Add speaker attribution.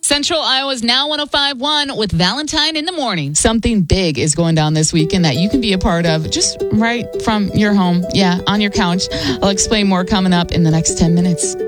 Speaker 1: Central Iowa's Now 105.1 with Valentine in the morning. Something big is going down this weekend that you can be a part of just right from your home. Yeah, on your couch. I'll explain more coming up in the next 10 minutes.